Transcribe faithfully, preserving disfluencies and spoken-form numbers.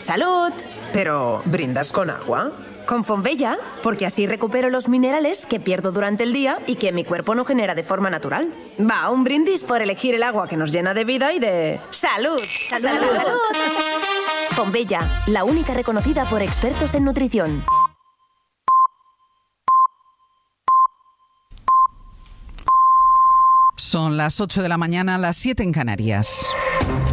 salud. Pero, ¿brindas con agua? Con Fonbella, porque así recupero los minerales que pierdo durante el día y que mi cuerpo no genera de forma natural. Va, un brindis por elegir el agua que nos llena de vida y de... ¡Salud! ¡Salud! ¡Salud! ¡Salud! Fonbella, la única reconocida por expertos en nutrición. Son las ocho de la mañana, las siete en Canarias.